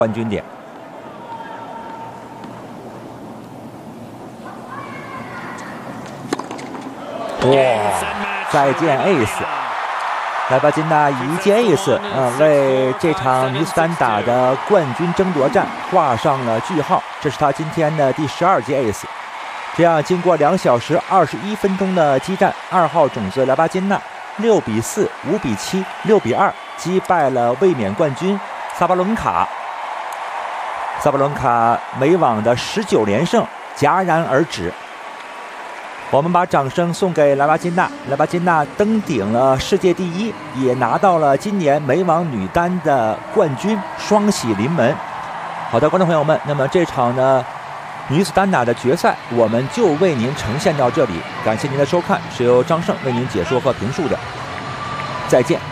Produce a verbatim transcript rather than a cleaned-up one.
冠军点。哇！再见 ace！ 莱巴金娜以一记 ace， 嗯，为这场女子单打的冠军争夺战画上了句号。这是她今天的第十二记 ace。这样，经过两小时二十一分钟的激战，二号种子莱巴金娜六比四、五比七、六比二击败了卫冕冠军萨巴伦卡。萨巴伦卡美网的十九连胜戛然而止。我们把掌声送给莱巴金娜，莱巴金娜登顶了世界第一，也拿到了今年美网女单的冠军，双喜临门。好的，观众朋友们，那么这场呢女子单打的决赛，我们就为您呈现到这里，感谢您的收看，是由张胜为您解说和评述的，再见。